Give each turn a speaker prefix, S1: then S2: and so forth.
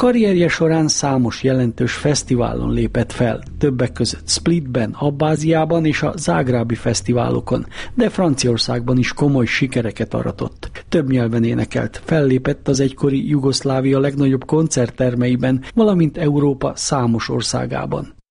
S1: Karrierje során számos jelentős fesztiválon lépett fel, többek között Splitben, Abbáziában és a zágrábi fesztiválokon, de Franciaországban is komoly sikereket aratott. Több nyelven énekelt, fellépett az egykori Jugoszlávia legnagyobb koncerttermeiben, valamint Európa számos országában.